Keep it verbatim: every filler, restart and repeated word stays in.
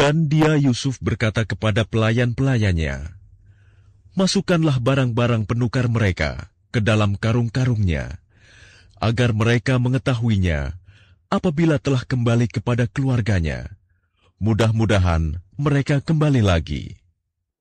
Dan dia Yusuf berkata kepada pelayan-pelayannya, "Masukkanlah barang-barang penukar mereka ke dalam karung-karungnya, agar mereka mengetahuinya apabila telah kembali kepada keluarganya. Mudah-mudahan mereka kembali lagi."